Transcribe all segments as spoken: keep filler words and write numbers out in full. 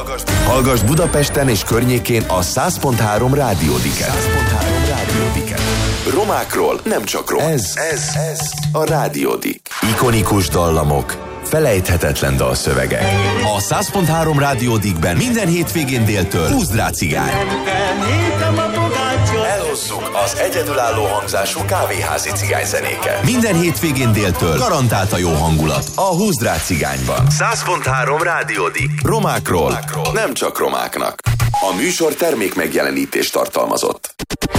Hallgass Budapesten és környékén a száz pont három Rádiódiket. Romákról nem csak romák. Ez, ez, ez a Rádiódik. Ikonikus dallamok, felejthetetlen dalszövegek. A száz pont három Rádiódikben minden hétvégén déltől húzd rá cigány. Elhozzuk az egyedülálló hangzású kávéházi cigányzenéket. Minden hétvégén déltől garantált a jó hangulat a húzd rá cigányban. száz pont három Rádiódik. Romákról, Romákról nem csak romáknak. A műsor termék megjelenítést tartalmazott.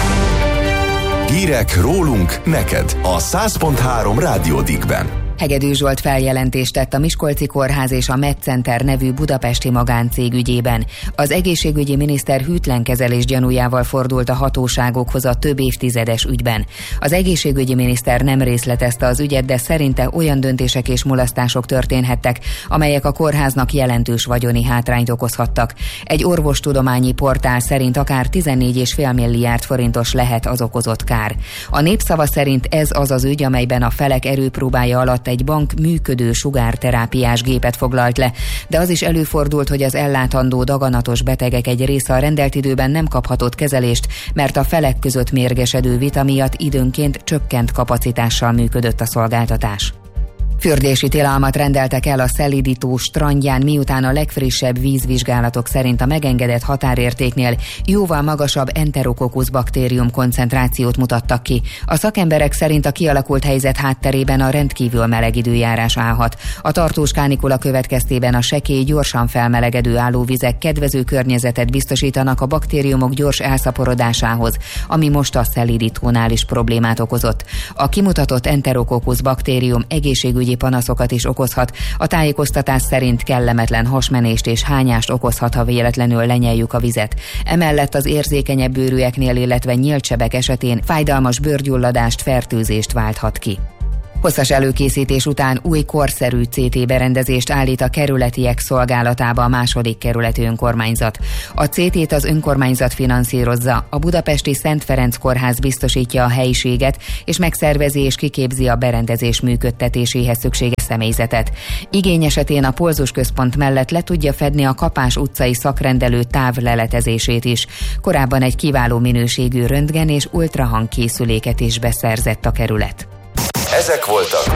Hírek rólunk neked a száz pont három Rádiódikben. Hegedű Zsolt feljelentést tett a Miskolci Kórház és a MedCenter nevű budapesti magáncég ügyében. Az egészségügyi miniszter hűtlen kezelés gyanújával fordult a hatóságokhoz a több évtizedes ügyben. Az egészségügyi miniszter nem részletezte az ügyet, de szerinte olyan döntések és mulasztások történhettek, amelyek a kórháznak jelentős vagyoni hátrányt okozhattak. Egy orvostudományi portál szerint akár tizennégy egész öt milliárd forintos lehet az okozott kár. A Népszava szerint ez az az ügy, amelyben a felek erőpróbája alatt egy bank működő sugárterápiás gépet foglalt le, de az is előfordult, hogy az ellátandó daganatos betegek egy része a rendelt időben nem kaphatott kezelést, mert a felek között mérgesedő vita miatt időnként csökkent kapacitással működött a szolgáltatás. Fürdési tilalmat rendeltek el a Szelidító strandján, miután a legfrissebb vízvizsgálatok szerint a megengedett határértéknél jóval magasabb Enterococcus baktérium koncentrációt mutattak ki. A szakemberek szerint a kialakult helyzet hátterében a rendkívül meleg időjárás állhat. A tartós kánikula következtében a sekély, gyorsan felmelegedő állóvizek kedvező környezetet biztosítanak a baktériumok gyors elszaporodásához, ami most a Szelidítónál is problémát okozott. A kimutatott Enterococcus baktérium egészségügyi panaszokat is okozhat. A tájékoztatás szerint kellemetlen hasmenést és hányást okozhat, ha véletlenül lenyeljük a vizet. Emellett az érzékenyebb bőrűeknél, illetve nyílt sebek esetén fájdalmas bőrgyulladást, fertőzést válthat ki. Hosszas előkészítés után új korszerű cé té berendezést állít a kerületiek szolgálatába a második kerületi önkormányzat. A cé tét az önkormányzat finanszírozza, a budapesti Szent Ferenc kórház biztosítja a helyiséget, és megszervezi és kiképzi a berendezés működtetéséhez szükséges személyzetet. Igény esetén a Polzus Központ mellett le tudja fedni a Kapás utcai szakrendelő távleletezését is. Korábban egy kiváló minőségű röntgen és ultrahang készüléket is beszerzett a kerület. Ezek voltak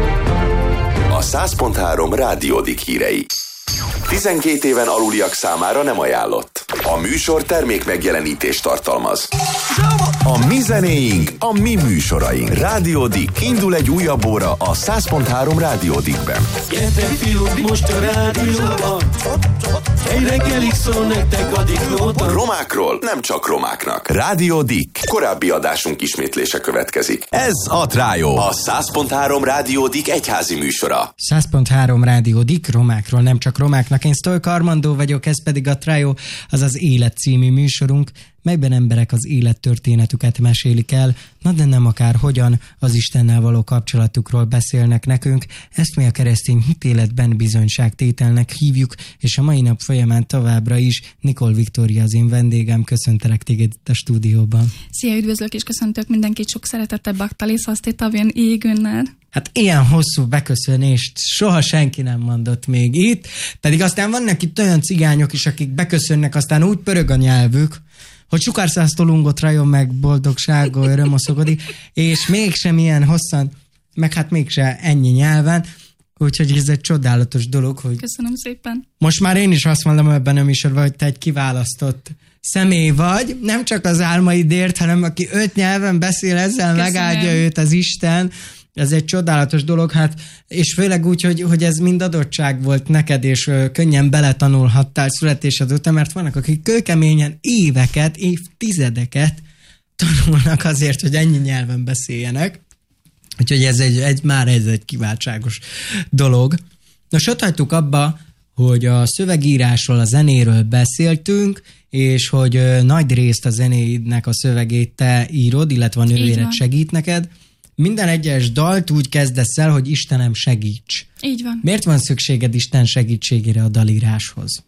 a száz pont három Rádiódik hírei. tizenkét éven aluliak számára nem ajánlott. A műsor termék megjelenítést tartalmaz. A mi zenéink, a mi műsoraink. Rádiódik. Indul egy újabb óra a száz pont három Rádiódikben. Gyertek fiúk, most a rádióban. Egy reggelig szól nektek a diklóban. Romákról nem csak romáknak. Rádiódik. Korábbi adásunk ismétlése következik. Ez a Trájó. A száz pont három Rádiódik egyházi műsora. száz pont három Rádiódik, romákról nem csak romáknak. Én Sztojka Armandó vagyok, ez pedig a Trájó, azaz Élet című műsorunk, melyben emberek az élettörténetüket mesélik el, na de nem akár hogyan, az Istennel való kapcsolatukról beszélnek nekünk. Ezt mi a keresztény hitéletben bizonyságtételnek hívjuk, és a mai nap folyamán továbbra is Nikol Viktória az én vendégem. Köszöntelek téged itt a stúdióban. Szia, üdvözlök és köszöntök mindenkit, sok szeretettel Baktalis, azt itt avén égünnel. Hát ilyen hosszú beköszönést soha senki nem mondott még itt, pedig aztán vannak itt olyan cigányok is, akik beköszönnek, aztán úgy pörög a nyelvük, hogy sukárszásztolungot rajon meg boldogsággal, örömoszogodik, és mégsem ilyen hosszan, meg hát mégse ennyi nyelven, úgyhogy ez egy csodálatos dolog, hogy... Köszönöm szépen. Most már én is azt mondom ebben a műsorban, hogy te egy kiválasztott személy vagy, nem csak az álmaidért, hanem aki öt nyelven beszél, ezzel Köszönöm. Megáldja őt az Isten. Ez egy csodálatos dolog, hát, és főleg úgy, hogy, hogy ez mind adottság volt neked, és ö, könnyen beletanulhattál születésed után, mert vannak, akik kőkeményen éveket, évtizedeket tanulnak azért, hogy ennyi nyelven beszéljenek. Úgyhogy ez egy, egy már ez egy kiváltságos dolog. Nos, ott hagytuk abba, hogy a szövegírásról, a zenéről beszéltünk, és hogy ö, nagy részt a zenéidnek a szövegét te írod, illetve a nővéred segít neked. Minden egyes dalt úgy kezdesz el, hogy Istenem, segíts. Így van. Miért van szükséged Isten segítségére a dalíráshoz?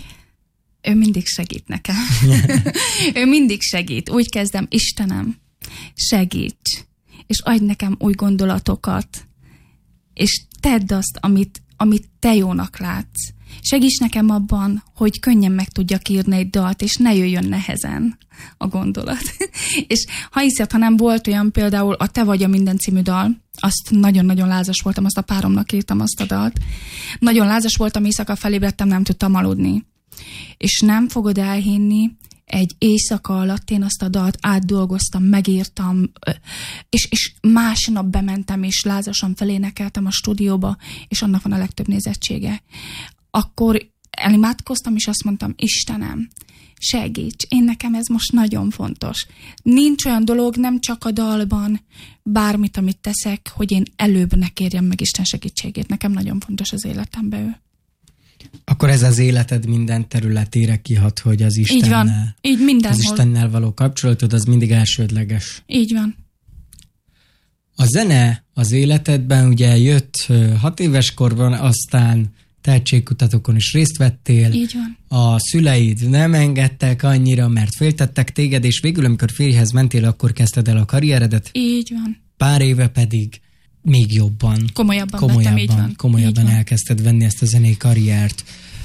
Ő mindig segít nekem. Ő mindig segít. Úgy kezdem, Istenem, segíts, és adj nekem új gondolatokat, és tedd azt, amit, amit te jónak látsz. Segíts nekem abban, hogy könnyen meg tudjak írni egy dalt, és ne jöjjön nehezen a gondolat. És ha hiszed, ha nem volt olyan például a Te vagy a minden című dal, azt nagyon-nagyon lázas voltam, azt a páromnak írtam azt a dalt. Nagyon lázas voltam, éjszaka felébredtem, nem tudtam aludni. És nem fogod elhinni, egy éjszaka alatt én azt a dalt átdolgoztam, megírtam, és, és másnap bementem, és lázasan felénekeltem a stúdióba, és annak van a legtöbb nézettsége. Akkor elimádkoztam, és azt mondtam, Istenem, segíts, én nekem ez most nagyon fontos. Nincs olyan dolog, nem csak a dalban, bármit, amit teszek, hogy én előbb ne kérjem meg Isten segítségét. Nekem nagyon fontos az életemben ő. Akkor ez az életed minden területére kihat, hogy az Istennel, így van. Így mindenhol. Az Istennel való kapcsolatod az mindig elsődleges. Így van. A zene az életedben ugye jött hat éves korban, aztán tehetségkutatókon is részt vettél. Így van. A szüleid nem engedtek annyira, mert féltettek téged, és végül, amikor férjhez mentél, akkor kezdted el a karrieredet. Így van. Pár éve pedig még jobban, komolyabban, komolyabban, vettem, így van. komolyabban így van. elkezdted venni ezt a zenei karriert.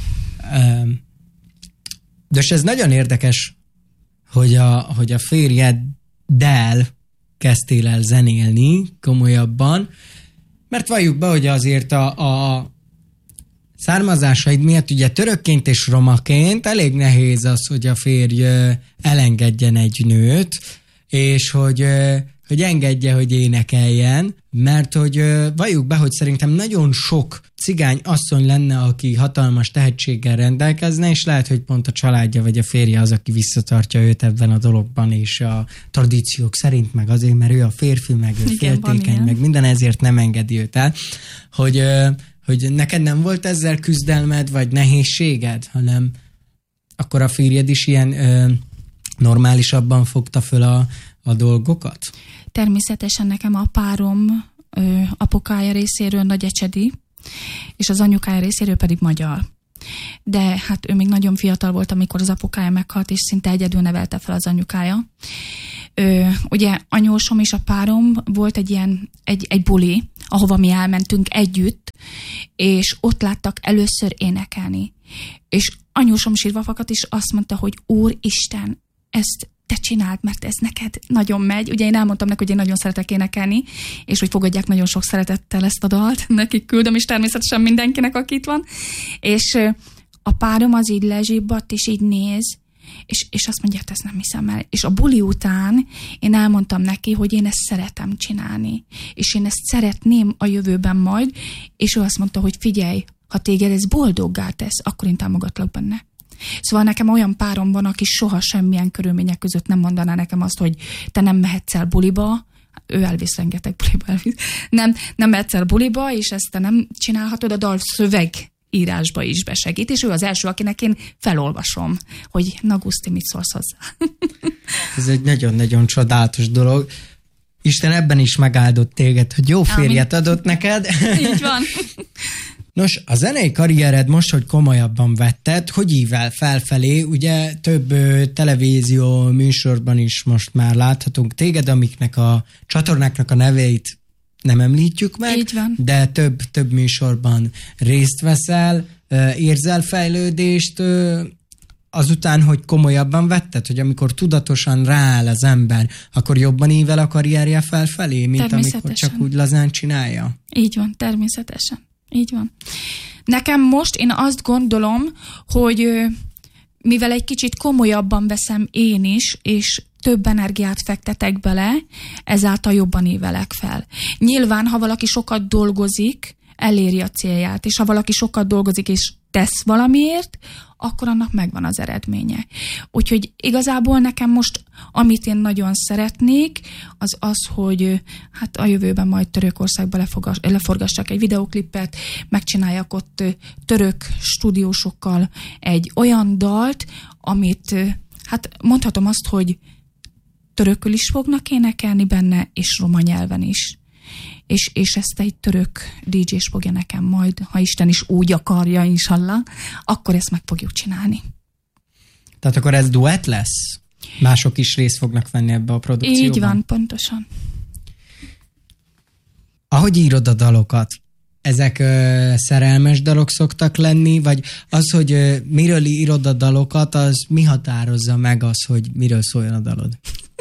De és ez nagyon érdekes, hogy a, hogy a férjeddel kezdtél el zenélni komolyabban, mert valljuk be, hogy azért a, a származásaid miatt ugye törökként és romaként elég nehéz az, hogy a férj elengedjen egy nőt, és hogy, hogy engedje, hogy énekeljen, mert hogy valljuk be, hogy szerintem nagyon sok cigány asszony lenne, aki hatalmas tehetséggel rendelkezne, és lehet, hogy pont a családja vagy a férje az, aki visszatartja őt ebben a dologban, és a tradíciók szerint meg azért, mert ő a férfi, meg ő féltékeny, meg minden, ezért nem engedi őt el, hogy, hogy neked nem volt ezzel küzdelmed, vagy nehézséged, hanem akkor a férjed is ilyen ö, normálisabban fogta föl a, a dolgokat? Természetesen nekem a párom ö, apukája részéről nagyecsedi, és az anyukája részéről pedig magyar. De hát ő még nagyon fiatal volt, amikor az apukája meghalt, és szinte egyedül nevelte fel az anyukája. Ö, ugye anyósom és a párom volt egy ilyen, egy, egy buli, ahova mi elmentünk együtt, és ott láttak először énekelni. És anyósom sírva fakadt, és azt mondta, hogy Úristen, ezt te csináld, mert ez neked nagyon megy. Ugye én elmondtam neki, hogy én nagyon szeretek énekelni, és hogy fogadják nagyon sok szeretettel ezt a dalt. Nekik küldöm, és természetesen mindenkinek, aki itt van. És a párom az így lezsibbadt, és így néz, és, és azt mondja, hát ezt nem hiszem el. És a buli után én elmondtam neki, hogy én ezt szeretem csinálni, és én ezt szeretném a jövőben majd, és ő azt mondta, hogy figyelj, ha téged ez boldoggá tesz, akkor én támogatlak benne. Szóval nekem olyan párom van, aki soha semmilyen körülmények között nem mondaná nekem azt, hogy te nem mehetsz el buliba, ő elvisz rengeteg buliba, elvisz. Nem, nem mehetsz el buliba, és ezt te nem csinálhatod, a dal szöveg írásba is besegít, és ő az első, akinek én felolvasom, hogy na Guszti, mit szólsz hozzá. Ez egy nagyon-nagyon csodálatos dolog. Isten ebben is megáldott téged, hogy jó férjet adott neked. Így van. Nos, a zenei karriered most, hogy komolyabban vetted, hogy ível felfelé, ugye több ö, televízió műsorban is most már láthatunk téged, amiknek a csatornáknak a neveit nem említjük meg, így van. De több, több műsorban részt veszel, ö, érzel fejlődést, ö, azután, hogy komolyabban vetted, hogy amikor tudatosan rááll az ember, akkor jobban ível a karrierje felfelé, mint amikor csak úgy lazán csinálja? Így van, természetesen. Így van. Nekem most én azt gondolom, hogy mivel egy kicsit komolyabban veszem én is, és több energiát fektetek bele, ezáltal jobban ívelek fel. Nyilván, ha valaki sokat dolgozik, eléri a célját, és ha valaki sokat dolgozik, és tesz valamiért, akkor annak megvan az eredménye. Úgyhogy igazából nekem most, amit én nagyon szeretnék, az az, hogy hát a jövőben majd Törökországba leforgassak egy videoklipet, megcsináljak ott török stúdiósokkal egy olyan dalt, amit, hát mondhatom azt, hogy törökül is fognak énekelni benne, és roma nyelven is. És, és ezt egy török dé dzsés fogja nekem majd, ha Isten is úgy akarja, inshallah, akkor ezt meg fogjuk csinálni. Tehát akkor ez duett lesz? Mások is részt fognak venni ebbe a produkcióban? Így van, pontosan. Ahogy írod a dalokat, ezek ö, szerelmes dalok szoktak lenni, vagy az, hogy ö, miről írod a dalokat, az mi határozza meg az, hogy miről szóljon a dalod?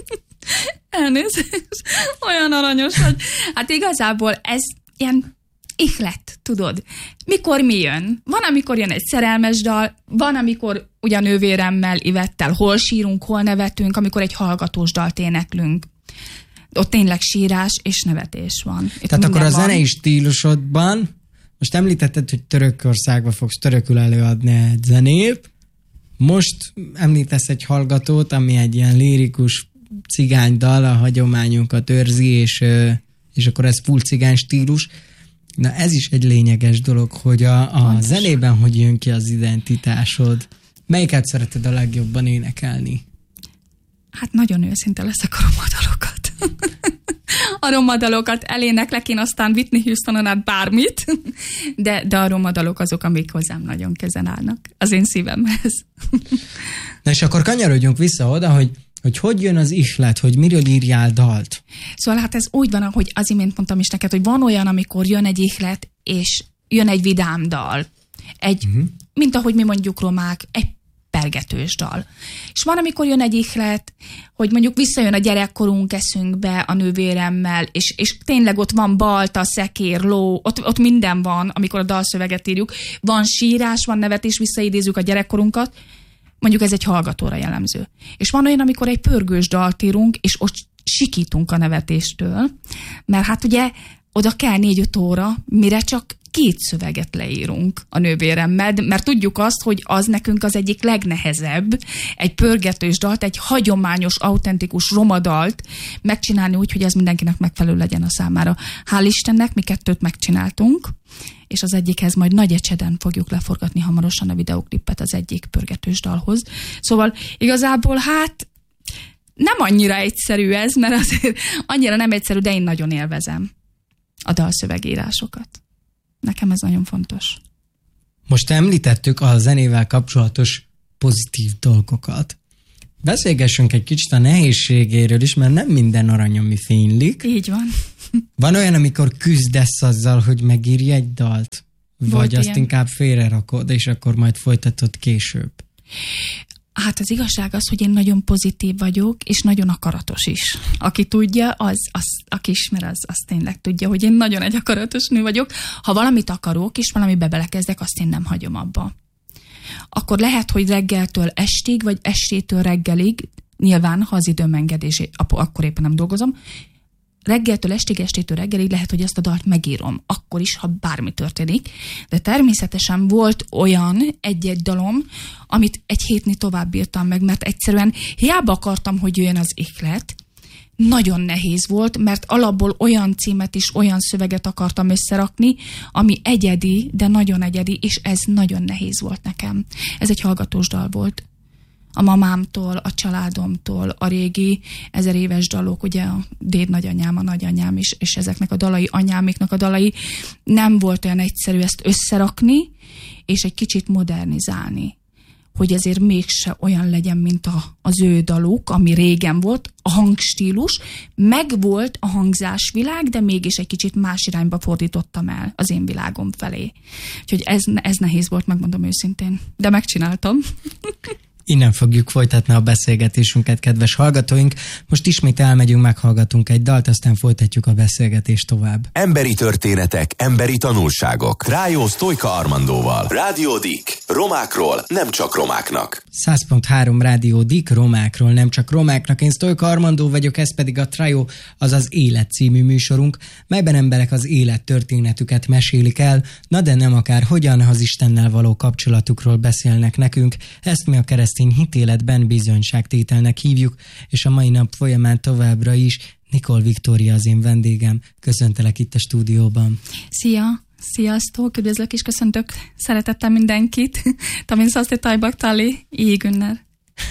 Elnézést, olyan aranyos vagy. Hát igazából ez ilyen ihlet, tudod. Mikor mi jön? Van, amikor jön egy szerelmes dal, van, amikor ugyan nővéremmel, Ivettel hol sírunk, hol nevetünk, amikor egy hallgatós dalt éneklünk. Ott tényleg sírás és nevetés van. Itt Tehát akkor a van. zenei stílusodban, most említetted, hogy Törökországba fogsz törökül előadni egy zenét, most említesz egy hallgatót, ami egy ilyen lirikus cigánydal, a hagyományunkat őrzi, és, és akkor ez full cigány stílus. Na ez is egy lényeges dolog, hogy a, a zenében hogy jön ki az identitásod. Melyiket szereted a legjobban énekelni? Hát nagyon őszinte leszek, a romadalokat. A romadalokat eléneklek, én aztán Whitney Houstonon át bármit, de, de a romadalok azok, amik hozzám nagyon közel állnak. Az én szívemhez. Na és akkor kanyarodjunk vissza oda, hogy hogy hogy jön az ihlet, hogy miről írjál dalt? Szóval hát ez úgy van, ahogy az imént mondtam is neked, hogy van olyan, amikor jön egy ihlet, és jön egy vidám dal. Egy, uh-huh. mint ahogy mi mondjuk romák, egy pergetős dal. És van, amikor jön egy ihlet, hogy mondjuk visszajön a gyerekkorunk eszünkbe a nővéremmel, és, és tényleg ott van balta, szekér, ló, ott, ott minden van, amikor a dalszöveget írjuk. Van sírás, van nevetés, visszaidézzük a gyerekkorunkat, mondjuk ez egy hallgatóra jellemző. És van olyan, amikor egy pörgős dalt írunk, és ott sikítunk a nevetéstől, mert hát ugye oda kell négy-öt óra, mire csak két szöveget leírunk a nővéremmel, mert tudjuk azt, hogy az nekünk az egyik legnehezebb, egy pörgetős dalt, egy hagyományos, autentikus romadalt megcsinálni úgy, hogy ez mindenkinek megfelelő legyen a számára. Hál' Istennek mi kettőt megcsináltunk, és az egyikhez majd Nagy Ecseden fogjuk leforgatni hamarosan a videóklipet az egyik pörgetős dalhoz. Szóval igazából hát nem annyira egyszerű ez, mert azért annyira nem egyszerű, de én nagyon élvezem a dalszövegírásokat. Nekem ez nagyon fontos. Most említettük a zenével kapcsolatos pozitív dolgokat. Beszélgessünk egy kicsit a nehézségéről is, mert nem minden arany, ami fénylik. Így van. Van olyan, amikor küzdesz azzal, hogy megírj egy dalt? Vagy Volt azt ilyen. inkább félrerakod, és akkor majd folytatod később? Hát az igazság az, hogy én nagyon pozitív vagyok, és nagyon akaratos is. Aki tudja, az, az aki ismer, az, az tényleg tudja, hogy én nagyon egy akaratos nő vagyok. Ha valamit akarok, és valamibe belekezdek, azt én nem hagyom abba. Akkor lehet, hogy reggeltől estig, vagy estétől reggelig, nyilván, ha az időm engedés, akkor éppen nem dolgozom, reggeltől estig, estétől reggelig lehet, hogy ezt a dalt megírom, akkor is, ha bármi történik. De természetesen volt olyan egy-egy dalom, amit egy hétnél tovább írtam meg, mert egyszerűen hiába akartam, hogy jöjjön az ihlet, nagyon nehéz volt, mert alapból olyan címet és olyan szöveget akartam összerakni, ami egyedi, de nagyon egyedi, és ez nagyon nehéz volt nekem. Ez egy hallgatós dal volt. A mamámtól, a családomtól, a régi ezer éves dalok, ugye a déd nagyanyám, a nagyanyám is, és ezeknek a dalai, anyáméknak a dalai, nem volt olyan egyszerű ezt összerakni, és egy kicsit modernizálni. Hogy ezért mégse olyan legyen, mint a, az ő daluk, ami régen volt, a hangstílus, meg volt a hangzásvilág, de mégis egy kicsit más irányba fordítottam el az én világom felé. Úgyhogy ez, ez nehéz volt, megmondom őszintén. De megcsináltam. Innen fogjuk folytatni a beszélgetésünket, kedves hallgatóink. Most ismét elmegyünk, meghallgatunk egy dalt, aztán folytatjuk a beszélgetést tovább. Emberi történetek, emberi tanulságok. Trájó Sztojka Armandóval. Rádió Dik. Romákról, nem csak romáknak. száz pont három Rádió Dik, romákról, nem csak romáknak. Én Sztojka Armandó vagyok, ez pedig a Trájó, azaz Élet című műsorunk, melyben emberek az élet történetüket mesélik el, na de nem akár hogyan, az Istennel való kapcsolatukról beszélnek nekünk. Ezt mi a keresztény hitéletben bizonyságtételnek hívjuk, és a mai nap folyamán továbbra is Nikol Viktória az én vendégem. Köszöntelek itt a stúdióban. Szia! Sziasztok! Üdvözlök és köszöntök szeretettel mindenkit. Tamin szaszti tajbak tali, Égünner.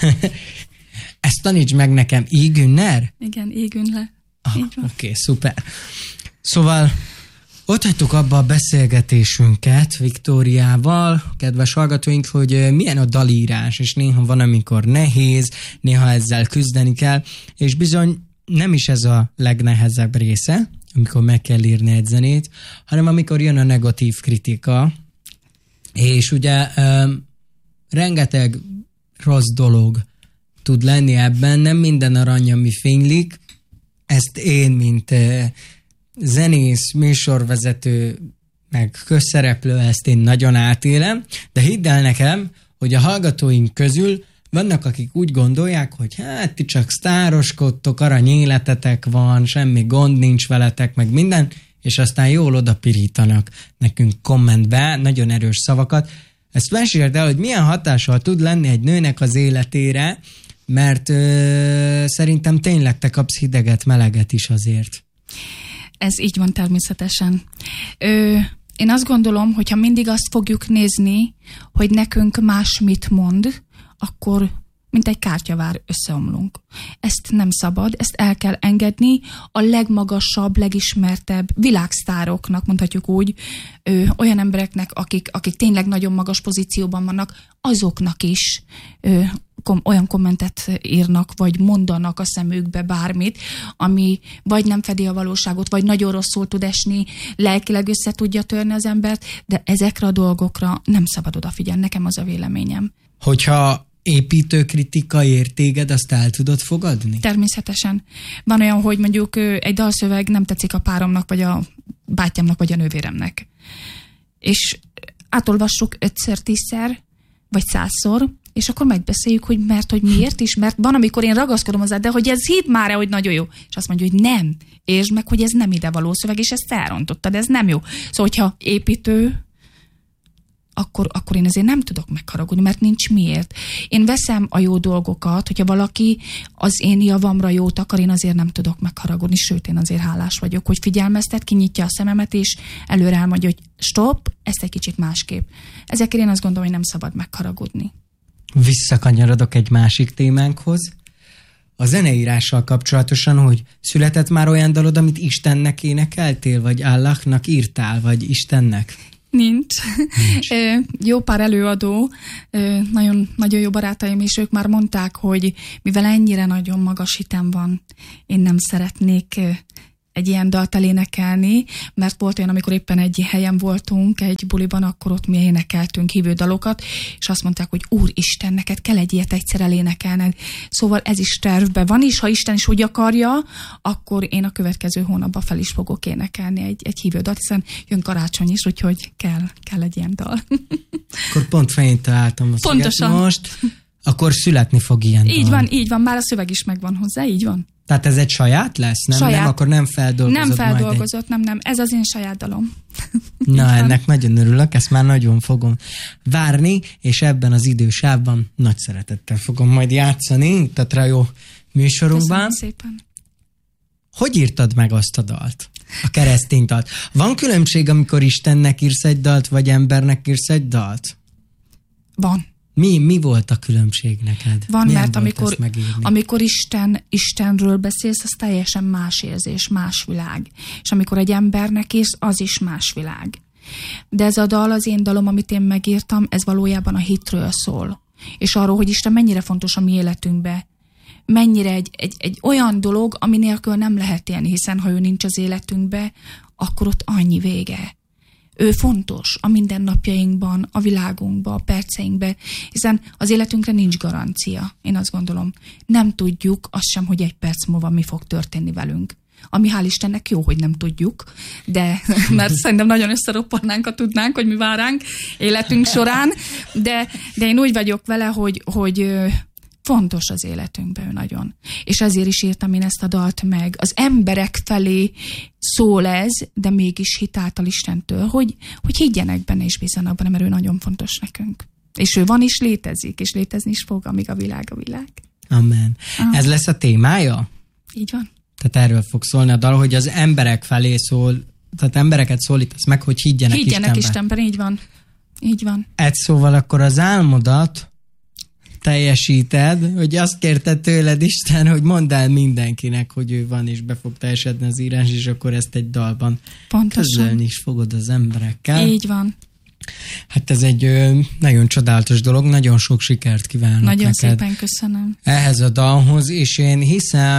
Ezt taníts meg nekem, Égünner? Igen, Égünner. Ah, Oké, okay, szuper. Szóval ott hagytuk abba a beszélgetésünket Viktóriával, kedves hallgatóink, hogy milyen a dalírás, és néha van, amikor nehéz, néha ezzel küzdeni kell, és bizony nem is ez a legnehezebb része, amikor meg kell írni egy zenét, hanem amikor jön a negatív kritika, és ugye um, rengeteg rossz dolog tud lenni ebben, nem minden arany, ami fénylik, ezt én, mint uh, zenész, műsorvezető, meg közszereplő, ezt én nagyon átélem, de hidd el nekem, hogy a hallgatóink közül vannak, akik úgy gondolják, hogy hát ti csak sztároskodtok, arany életetek van, semmi gond nincs veletek, meg minden, és aztán jól odapirítanak nekünk kommentbe nagyon erős szavakat. Ezt meséld el, hogy milyen hatással tud lenni egy nőnek az életére, mert ö, szerintem tényleg te kapsz hideget, meleget is azért. Ez így van természetesen. Ö, én azt gondolom, hogyha mindig azt fogjuk nézni, hogy nekünk más mit mond, akkor mint egy kártyavár összeomlunk. Ezt nem szabad, ezt el kell engedni a legmagasabb, legismertebb világsztároknak, mondhatjuk úgy, ö, olyan embereknek, akik, akik tényleg nagyon magas pozícióban vannak, azoknak is ö, kom, olyan kommentet írnak, vagy mondanak a szemükbe bármit, ami vagy nem fedi a valóságot, vagy nagyon rosszul tud esni, lelkileg össze tudja törni az embert, de ezekre a dolgokra nem szabad odafigyelni, nekem az a véleményem. Hogyha építő kritika ér téged, azt el tudod fogadni? Természetesen. Van olyan, hogy mondjuk egy dalszöveg nem tetszik a páromnak, vagy a bátyámnak, vagy a nővéremnek. És átolvassuk ötször, tízszer, vagy százszor, és akkor megbeszéljük, hogy mert, hogy miért is, mert van, amikor én ragaszkodom hozzá, de hogy ez hidd már, hogy nagyon jó. És azt mondja, hogy nem. És meg, hogy ez nem idevaló szöveg, és ezt elrontottad, ez nem jó. Szóval, hogyha építő, Akkor, akkor én ezért nem tudok megharagudni, mert nincs miért. Én veszem a jó dolgokat, hogyha valaki az én javamra jót akar, én azért nem tudok megharagudni, sőt, én azért hálás vagyok, hogy figyelmeztet, kinyitja a szememet, és előre elmondja, hogy stop, ezt egy kicsit másképp. Ezekért én azt gondolom, hogy nem szabad megharagudni. Visszakanyarodok egy másik témánkhoz. A zeneírással kapcsolatosan, hogy született már olyan dalod, amit Istennek énekeltél, vagy Allahnak írtál, vagy Istennek? Nincs. Nincs. Jó pár előadó, nagyon, nagyon jó barátaim, és ők már mondták, hogy mivel ennyire nagyon magas hitem van, én nem szeretnék egy ilyen dalt elénekelni, mert volt olyan, amikor éppen egy helyen voltunk, egy buliban, akkor ott mi énekeltünk hívő dalokat, és azt mondták, hogy Úristen, neked kell egy ilyet egyszer elénekelned. Szóval ez is tervben van, és ha Isten is úgy akarja, akkor én a következő hónapban fel is fogok énekelni egy, egy hívő dalt, hiszen jön karácsony is, úgyhogy kell, kell egy ilyen dal. Akkor pont fején találtam a Pontosan. Most, akkor születni fog ilyen Így dal. van, így van, már a szöveg is megvan hozzá, így van. Tehát ez egy saját lesz? Nem, saját. nem akkor nem feldolgozod Nem feldolgozott, egy... nem, nem. Ez az én saját dalom. Na, ennek nagyon örülök, ezt már nagyon fogom várni, és ebben az idősávban nagy szeretettel fogom majd játszani, itt a Trajó műsorunkban. Köszönöm szépen. Hogy írtad meg azt a dalt? A keresztény dalt. Van különbség, amikor Istennek írsz egy dalt, vagy embernek írsz egy dalt? Van. Mi, mi volt a különbség neked? Van, milyen mert amikor, amikor Isten, Istenről beszélsz, az teljesen más érzés, más világ. És amikor egy embernek írsz, az is más világ. De ez a dal, az én dalom, amit én megírtam, ez valójában a hitről szól. És arról, hogy Isten mennyire fontos a mi életünkbe. Mennyire egy, egy, egy olyan dolog, ami nélkül nem lehet élni, hiszen ha ő nincs az életünkbe, akkor ott annyi vége. Ő fontos a mindennapjainkban, a világunkban, a perceinkben, hiszen az életünkre nincs garancia, én azt gondolom. Nem tudjuk azt sem, hogy egy perc múlva mi fog történni velünk. Ami hál' Istennek jó, hogy nem tudjuk, de mert szerintem nagyon összeroppannánk, ha tudnánk, hogy mi vár ránk életünk során, de, de én úgy vagyok vele, hogy, hogy fontos az életünkben nagyon. És ezért is írtam én ezt a dalt meg. Az emberek felé szól ez, de mégis hitáltal Istentől, hogy, hogy higgyenek benne és bízzanak benne, mert ő nagyon fontos nekünk. És ő van is, létezik, és létezni is fog, amíg a világ a világ. Amen. Aha. Ez lesz a témája? Így van. Tehát erről fog szólni a dal, hogy az emberek felé szól, tehát embereket szólítasz meg, hogy higgyenek, higgyenek Istenben. Istenben, így van. Így van. Egy szóval akkor az álmodat teljesíted, hogy azt kérte tőled Isten, hogy mondd el mindenkinek, hogy ő van, és be fog teljesedni az írás, és akkor ezt egy dalban Pontosan. közölni is fogod az emberekkel. Így van. Hát ez egy ö, nagyon csodálatos dolog, nagyon sok sikert kívánok nagyon neked. Nagyon szépen köszönöm. Ehhez a dalhoz, és én hiszem,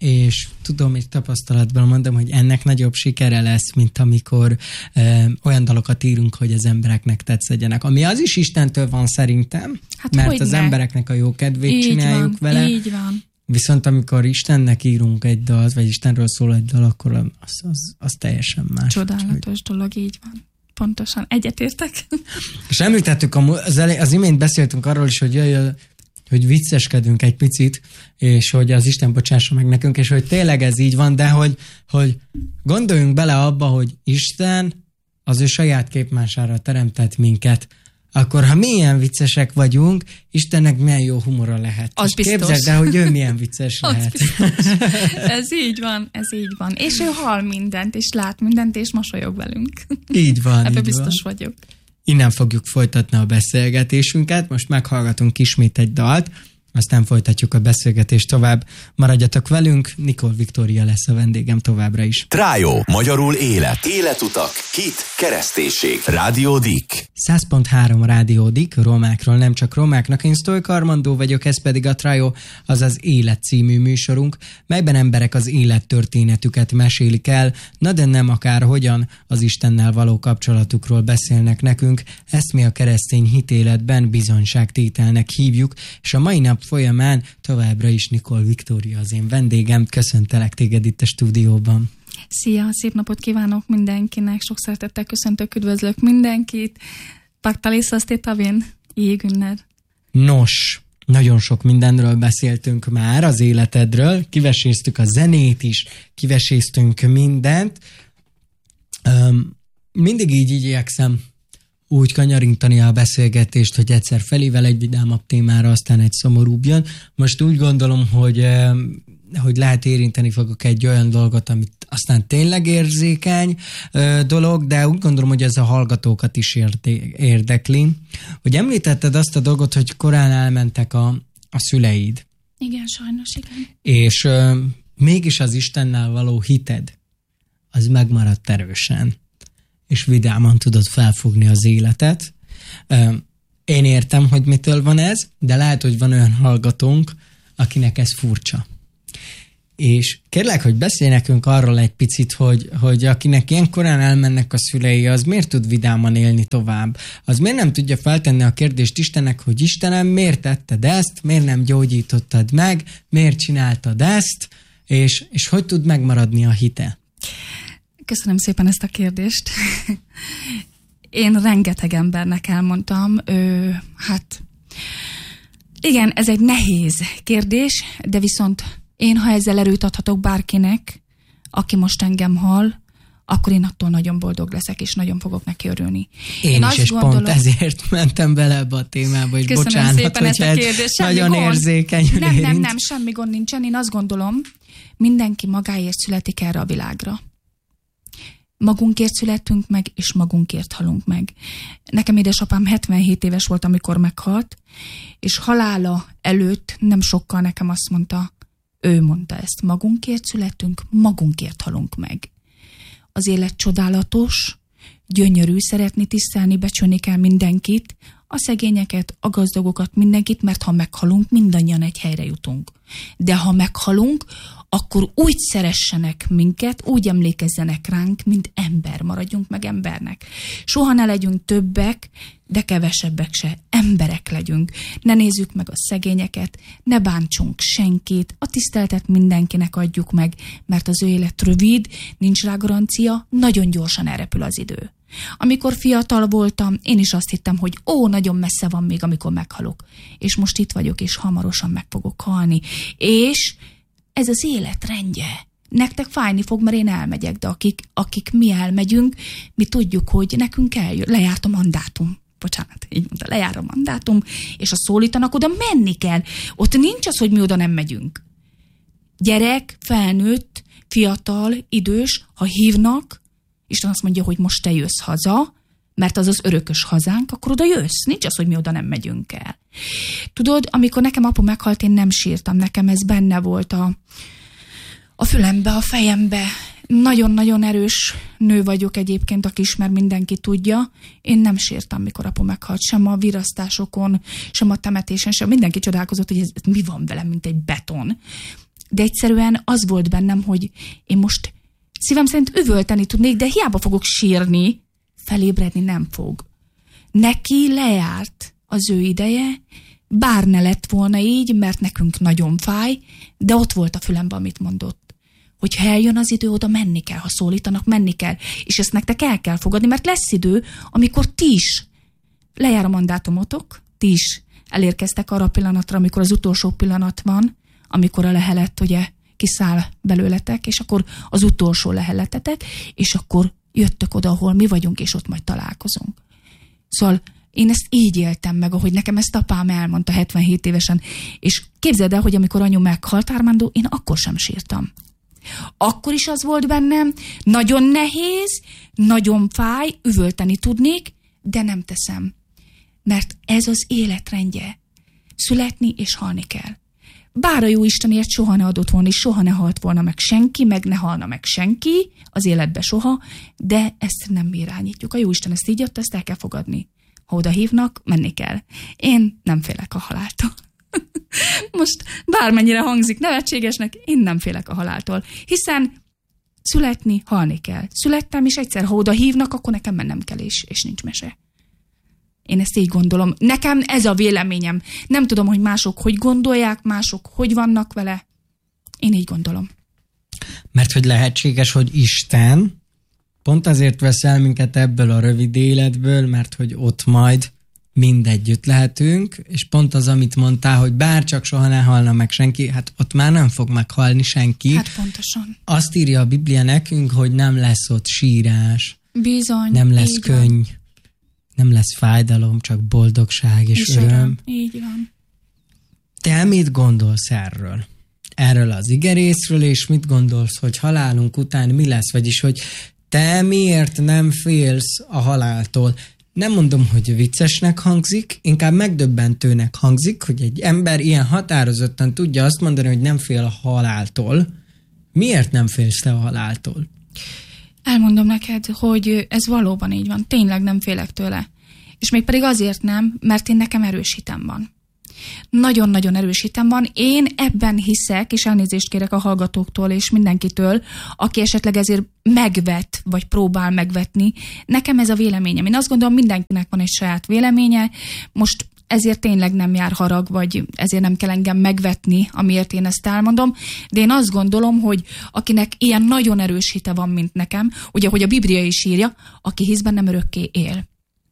és tudom, és tapasztalatban mondom, hogy ennek nagyobb sikere lesz, mint amikor ö, olyan dalokat írunk, hogy az embereknek tetszedjenek. Ami az is Istentől van szerintem, hát mert az ne? embereknek a jó kedvét így csináljuk van, vele. Így van. Viszont amikor Istennek írunk egy dalt, vagy Istenről szól egy dal, akkor az, az, az teljesen más. Csodálatos úgy. Dolog, így van. Pontosan, egyetértek. És említettük, az, elé, az imént beszéltünk arról is, hogy jöjjön, hogy vicceskedünk egy picit, és hogy az Isten bocsássa meg nekünk, és hogy tényleg ez így van, de hogy, hogy gondoljunk bele abba, hogy Isten az ő saját képmására teremtett minket, akkor ha milyen viccesek vagyunk, Istennek milyen jó humora lehet. Az és biztos. Képzeld el, hogy ő milyen vicces lehet. Ez így van, ez így van. És ő hall mindent, és lát mindent, és mosolyog velünk. Így van, Ebben így biztos van. vagyok. Innen fogjuk folytatni a beszélgetésünket, most meghallgatunk ismét egy dalt, aztán folytatjuk a beszélgetést tovább. Maradjatok velünk, Nikol Viktória lesz a vendégem továbbra is. Trájó, magyarul élet. Életutak, hit, kereszténység. Rádió Dik. száz pont három Rádió Dik, romákról nem csak romáknak. Én Sztojka Armandó vagyok, ez pedig a Trájó, azaz Élet című műsorunk, melyben emberek az élettörténetüket mesélik el, na de nem akárhogyan, az Istennel való kapcsolatukról beszélnek nekünk. Ezt mi a keresztény hitéletben bizonyságtételnek hívjuk, és a mai nap folyamán továbbra is Nikol Viktória az én vendégem. Köszöntelek téged itt a stúdióban. Szia, szép napot kívánok mindenkinek, sok szeretettel köszöntök, üdvözlök mindenkit. Paktaliszaszté tavén, jégünner. Nos, nagyon sok mindenről beszéltünk már az életedről, kiveséztük a zenét is, kiveséztünk mindent. Um, mindig így igyekszem úgy kanyarintani a beszélgetést, hogy egyszer felével egy vidámabb témára, aztán egy szomorúbb jön. Most úgy gondolom, hogy, hogy lehet érinteni fogok egy olyan dolgot, amit aztán tényleg érzékeny dolog, de úgy gondolom, hogy ez a hallgatókat is érdekli. Hogy említetted azt a dolgot, hogy korán elmentek a, a szüleid. Igen, sajnos, igen. És uh, mégis az Istennel való hited, az megmaradt erősen, és vidáman tudod felfogni az életet. Én értem, hogy mitől van ez, de lehet, hogy van olyan hallgatónk, akinek ez furcsa. És kérlek, hogy beszélj nekünk arról egy picit, hogy, hogy akinek ilyen korán elmennek a szülei, az miért tud vidáman élni tovább? Az miért nem tudja feltenni a kérdést Istennek, hogy Istenem, miért tetted ezt? Miért nem gyógyítottad meg? Miért csináltad ezt? És, és hogy tud megmaradni a hite? Köszönöm szépen ezt a kérdést. Én rengeteg embernek elmondtam, ö, hát igen, ez egy nehéz kérdés, de viszont én, ha ezzel erőt adhatok bárkinek, aki most engem hall, akkor én attól nagyon boldog leszek, és nagyon fogok neki örülni. Én, én is, és gondolom, pont ezért mentem bele ebbe a témába, és köszönöm bocsánat, szépen ezt a kérdést. Nagyon gond. érzékeny. Nem, nem, nem, semmi gond nincsen. Én azt gondolom, mindenki magáért születik erre a világra. Magunkért születtünk meg, és magunkért halunk meg. Nekem édesapám hetvenhét éves volt, amikor meghalt, és halála előtt nem sokkal nekem azt mondta, ő mondta ezt, magunkért születünk, magunkért halunk meg. Az élet csodálatos, gyönyörű, szeretni, tisztelni, becsülni kell mindenkit, a szegényeket, a gazdagokat, mindenkit, mert ha meghalunk, mindannyian egy helyre jutunk. De ha meghalunk, akkor úgy szeressenek minket, úgy emlékezzenek ránk, mint ember, maradjunk meg embernek. Soha ne legyünk többek, de kevesebbek se, emberek legyünk. Ne nézzük meg a szegényeket, ne bántsunk senkit, a tiszteletet mindenkinek adjuk meg, mert az ő élet rövid, nincs rá garancia, nagyon gyorsan elrepül az idő. Amikor fiatal voltam, én is azt hittem, hogy ó, nagyon messze van még, amikor meghalok. És most itt vagyok, és hamarosan meg fogok halni. És ez az élet rendje. Nektek fájni fog, mert én elmegyek, de akik, akik mi elmegyünk, mi tudjuk, hogy nekünk eljön, lejárt a mandátum. Bocsánat, így mondta, lejár a mandátum, és ha szólítanak, oda menni kell. Ott nincs az, hogy mi oda nem megyünk. Gyerek, felnőtt, fiatal, idős, ha hívnak, Isten azt mondja, hogy most te jössz haza, mert az az örökös hazánk, akkor oda jössz. Nincs az, hogy mi oda nem megyünk el. Tudod, amikor nekem apu meghalt, én nem sírtam. Nekem ez benne volt a, a fülembe, a fejembe. Nagyon-nagyon erős nő vagyok egyébként, aki ismer, mindenki tudja. Én nem sírtam, mikor apu meghalt. Sem a virasztásokon, sem a temetésen, sem mindenki csodálkozott, hogy ez mi van velem, mint egy beton. de egyszerűen az volt bennem, hogy én most szívem szerint üvölteni tudnék, de hiába fogok sírni, felébredni nem fog. Neki lejárt az ő ideje, bár ne lett volna így, mert nekünk nagyon fáj, de ott volt a fülemben, amit mondott. Hogyha eljön az idő, oda menni kell, ha szólítanak, menni kell. És ezt nektek el kell fogadni, mert lesz idő, amikor ti is lejár a mandátumotok, ti is elérkeztek arra a pillanatra, amikor az utolsó pillanat van, amikor a lehelet ugye kiszáll belőletek, és akkor az utolsó leheletetek, és akkor jöttök oda, ahol mi vagyunk, és ott majd találkozunk. Szóval én ezt így éltem meg, ahogy nekem ezt apám elmondta hetvenhét évesen, és képzeld el, hogy amikor anyu meghalt, Armando, én akkor sem sírtam. Akkor is az volt bennem, nagyon nehéz, nagyon fáj, üvölteni tudnék, de nem teszem. Mert ez az életrendje. Születni és halni kell. Bár a Jóistenért soha ne adott volna, és soha ne halt volna meg senki, meg ne halna meg senki az életbe soha, de ezt nem irányítjuk. A Jóisten ezt így adta, ezt el kell fogadni. Ha oda hívnak, menni kell. Én nem félek a haláltól. Most bármennyire hangzik nevetségesnek, én nem félek a haláltól. Hiszen születni, halni kell. Születtem, és egyszer, ha oda hívnak, akkor nekem mennem kell, és, és nincs mese. Én ezt így gondolom. Nekem ez a véleményem. Nem tudom, hogy mások hogy gondolják, mások hogy vannak vele. Én így gondolom. Mert hogy lehetséges, hogy Isten pont azért vesz el minket ebből a rövid életből, mert hogy ott majd mindegyütt lehetünk, és pont az, amit mondtál, hogy bár csak soha ne halna meg senki, hát ott már nem fog meghalni senki. Hát pontosan. Azt írja a Biblia nekünk, hogy nem lesz ott sírás. Bizony. Nem lesz könny. Nem lesz fájdalom, csak boldogság és, és öröm. öröm. Így van. Te mit gondolsz erről? Erről az igerészről, és mit gondolsz, hogy halálunk után mi lesz? Vagyis, hogy te miért nem félsz a haláltól? Nem mondom, hogy viccesnek hangzik, inkább megdöbbentőnek hangzik, hogy egy ember ilyen határozottan tudja azt mondani, hogy nem fél a haláltól. Miért nem félsz te a haláltól? Elmondom neked, hogy ez valóban így van. Tényleg nem félek tőle. És még pedig azért nem, mert én nekem erős hitem van. Nagyon-nagyon erős hitem van. Én ebben hiszek, és elnézést kérek a hallgatóktól és mindenkitől, aki esetleg ezért megvet, vagy próbál megvetni. Nekem ez a véleményem. Én azt gondolom, mindenkinek van egy saját véleménye. Most ezért tényleg nem jár harag, vagy ezért nem kell engem megvetni, amiért én ezt elmondom. De én azt gondolom, hogy akinek ilyen nagyon erős hite van, mint nekem, ugye, hogy a Biblia is írja, aki hisz bennem örökké él.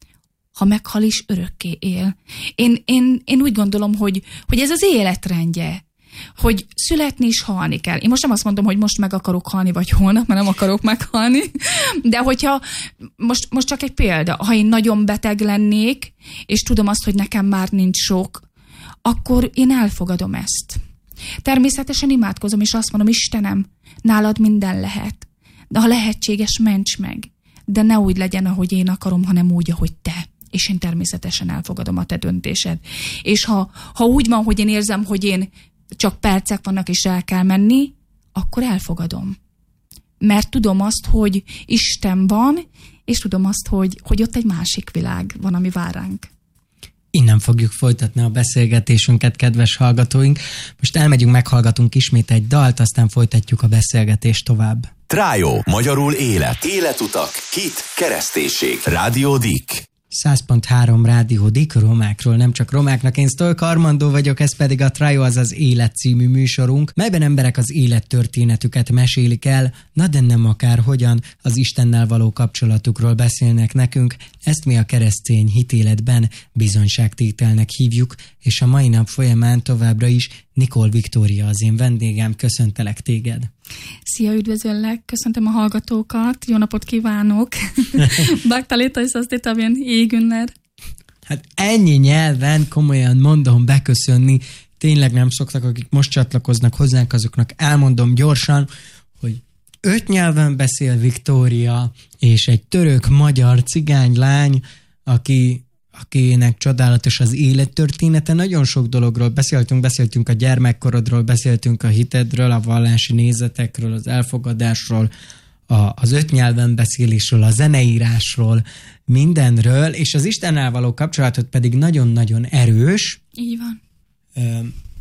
Ha meghal is, örökké él. Én, én, én úgy gondolom, hogy, hogy ez az életrendje, hogy születni is halni kell. Én most nem azt mondom, hogy most meg akarok halni, vagy holnap, mert nem akarok meghalni, de hogyha, most, most csak egy példa, ha én nagyon beteg lennék, és tudom azt, hogy nekem már nincs sok, akkor én elfogadom ezt. Természetesen imádkozom, és azt mondom, Istenem, nálad minden lehet, de ha lehetséges, ments meg. De ne úgy legyen, ahogy én akarom, hanem úgy, ahogy te. És én természetesen elfogadom a te döntésed. És ha, ha úgy van, hogy én érzem, hogy én csak percek vannak, és el kell menni, akkor elfogadom. Mert tudom azt, hogy Isten van, és tudom azt, hogy, hogy ott egy másik világ van, ami vár ránk. Innen fogjuk folytatni a beszélgetésünket, kedves hallgatóink. Most elmegyünk, meghallgatunk ismét egy dalt, aztán folytatjuk a beszélgetést tovább. Trájó, magyarul élet. Életutak, hit, kereszténység. Rádió Dik. száz pont három Rádió Dik, romákról, nem csak romáknak. Én Sztolka Armandó vagyok, ez pedig a Trájó, az az Élet című műsorunk, melyben emberek az élettörténetüket mesélik el, na de nem akár hogyan, az Istennel való kapcsolatukról beszélnek nekünk. Ezt mi a keresztény hitéletben bizonyságtételnek hívjuk, és a mai nap folyamán továbbra is Nikol Viktória az én vendégem. Köszöntelek téged! Szia, üdvözöllek, köszöntöm a hallgatókat, jó napot kívánok! Baktalita is azt itt, amilyen égünner. Hát ennyi nyelven, komolyan mondom, beköszönni, tényleg nem szoktak, akik most csatlakoznak hozzánk, azoknak elmondom gyorsan, hogy öt nyelven beszél Viktória, és egy török, magyar, cigány lány, aki... akinek csodálatos az élettörténete. Nagyon sok dologról beszéltünk, beszéltünk a gyermekkorodról, beszéltünk a hitedről, a vallási nézetekről, az elfogadásról, a, az öt nyelven beszélésről, a zeneírásról, mindenről, és az Istennel való kapcsolatot pedig nagyon-nagyon erős. Így van.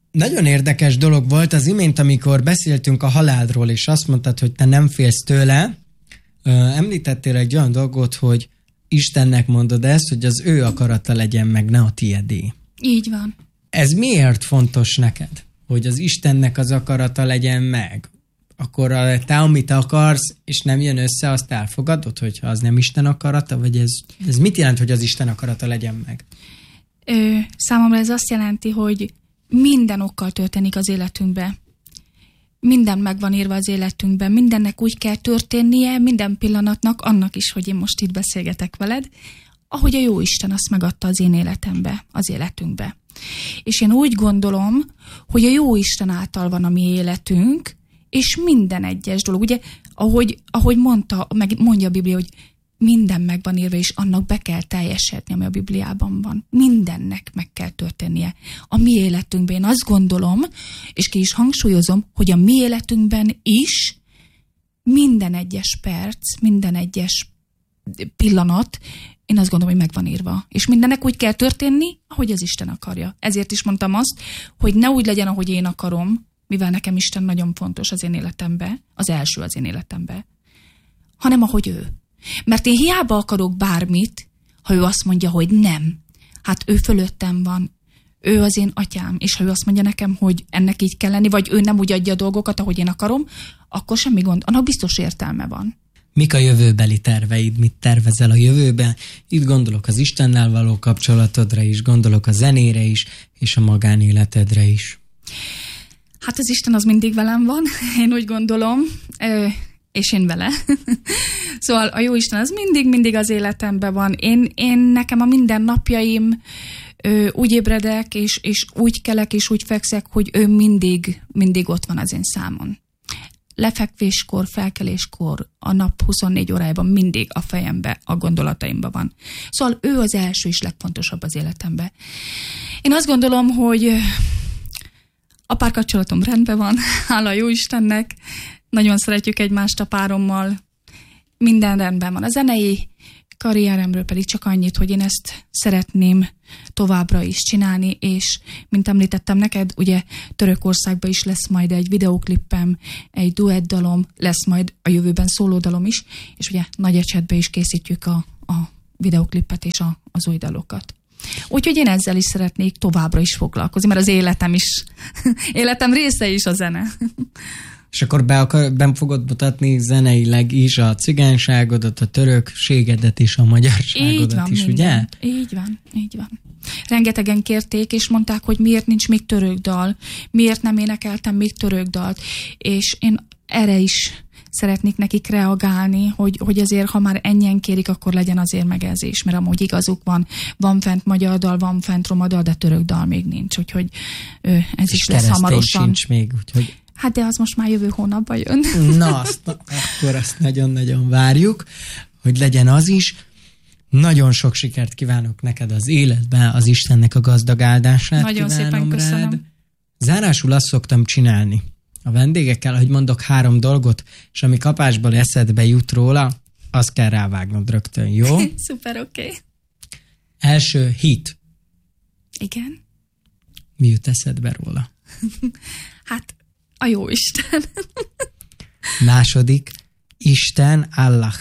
Nagyon érdekes dolog volt az imént, amikor beszéltünk a halálról, és azt mondtad, hogy te nem félsz tőle. Említettél egy olyan dolgot, hogy Istennek mondod ezt, hogy az ő akarata legyen meg, ne a tiédé. Így van. Ez miért fontos neked, hogy az Istennek az akarata legyen meg? Akkor te, amit akarsz, és nem jön össze, azt elfogadod, hogyha az nem Isten akarata? Vagy ez, ez mit jelent, hogy az Isten akarata legyen meg? Ö, számomra ez azt jelenti, hogy minden okkal történik az életünkbe. Minden meg van írva az életünkben. Mindennek úgy kell történnie, minden pillanatnak, annak is, hogy én most itt beszélgetek veled, ahogy a Jóisten azt megadta az én életembe, az életünkbe. És én úgy gondolom, hogy a Jóisten által van a mi életünk, és minden egyes dolog. Ugye, ahogy, ahogy mondta, meg mondja a Biblia, hogy minden meg van írva, és annak be kell teljesedni, ami a Bibliában van. Mindennek meg kell történnie. A mi életünkben én azt gondolom, és ki is hangsúlyozom, hogy a mi életünkben is minden egyes perc, minden egyes pillanat, én azt gondolom, hogy meg van írva. És mindennek úgy kell történni, ahogy az Isten akarja. Ezért is mondtam azt, hogy ne úgy legyen, ahogy én akarom, mivel nekem Isten nagyon fontos az én életembe, az első az én életembe, hanem ahogy ő. Mert én hiába akarok bármit, ha ő azt mondja, hogy nem. Hát ő fölöttem van, ő az én atyám, és ha ő azt mondja nekem, hogy ennek így kell lenni, vagy ő nem úgy adja a dolgokat, ahogy én akarom, akkor semmi gond, annak biztos értelme van. Mik a jövőbeli terveid, mit tervezel a jövőben? Itt gondolok az Istennel való kapcsolatodra is, gondolok a zenére is, és a magánéletedre is. Hát az Isten az mindig velem van, én úgy gondolom, és én vele. Szóval a Jóisten az mindig-mindig az életemben van. Én, én nekem a mindennapjaim úgy ébredek, és, és úgy kelek, és úgy fekszek, hogy ő mindig, mindig ott van az én számon. Lefekvéskor, felkeléskor, a nap huszonnégy órájában mindig a fejembe, a gondolataimban van. Szóval ő az első és legfontosabb az életemben. Én azt gondolom, hogy a párkapcsolatom rendben van, hála Jóistennek, nagyon szeretjük egymást a párommal, minden rendben van. A zenei karrieremről pedig csak annyit, hogy én ezt szeretném továbbra is csinálni, és mint említettem neked, ugye Törökországban is lesz majd egy videóklippem, egy duettdalom, lesz majd a jövőben szólódalom is, és ugye Nagyecsetben is készítjük a, a videóklippet és a, az új dalokat. Úgyhogy én ezzel is szeretnék továbbra is foglalkozni, mert az életem is, életem része is a zene. És akkor be akar, ben fogod mutatni zeneileg is a cigányságodat, a törökségedet és a magyarságodat van, is, minden. ugye? Így van, így van. Rengetegen kérték, és mondták, hogy miért nincs még török dal, miért nem énekeltem még török dalt, és én erre is szeretnék nekik reagálni, hogy, hogy azért, ha már ennyien kérik, akkor legyen azért megjelzés, mert amúgy igazuk van, van fent magyar dal, van fent roma dal, de török dal még nincs, úgyhogy ez és is lesz hamarosan. Sincs még, úgyhogy... Hát de az most már jövő hónapban jön. Na, azt, akkor azt nagyon-nagyon várjuk, hogy legyen az is. Nagyon sok sikert kívánok neked az életben, az Istennek a gazdag áldását. Nagyon szépen köszönöm. Rád. Zárásul azt szoktam csinálni a vendégekkel, hogy mondok három dolgot, és ami kapásból eszedbe jut róla, azt kell rávágnod rögtön, jó? Szuper, oké. Okay. Első, hit. Igen. Mi jut eszedbe róla? Hát, a Jóisten. Második, Isten, Allah.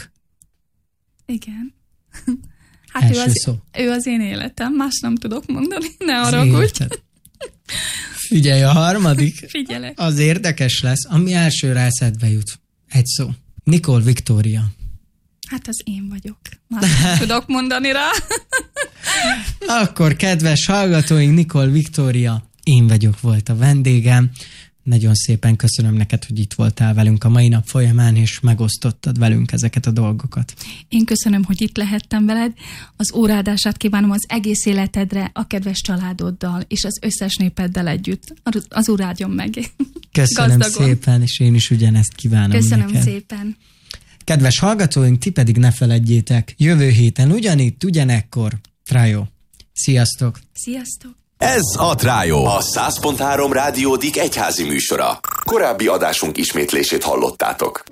Igen. Hát ő az, ő az én életem, más nem tudok mondani, ne haragudj. Figyelj, a harmadik. Figyelek. Az érdekes lesz, ami elsőre eszedbe jut. Egy szó. Nicole Victoria. Hát az én vagyok. Más nem tudok mondani rá. Akkor, kedves hallgatóink, Nicole Victoria, én vagyok volt a vendégem. Nagyon szépen köszönöm neked, hogy itt voltál velünk a mai nap folyamán, és megosztottad velünk ezeket a dolgokat. Én köszönöm, hogy itt lehettem veled. Az óráadását kívánom az egész életedre, a kedves családoddal, és az összes népeddel együtt. Az Úr áldjon meg. Köszönöm Gazdagon. Szépen, és én is ugyanezt kívánom Köszönöm neked. szépen. Kedves hallgatóink, ti pedig ne feledjétek, jövő héten ugyanitt, ugyanekkor. Trájó. Sziasztok! Sziasztok! Ez a Trájó, a száz pont három Rádiódik egyházi műsora. Korábbi adásunk ismétlését hallottátok.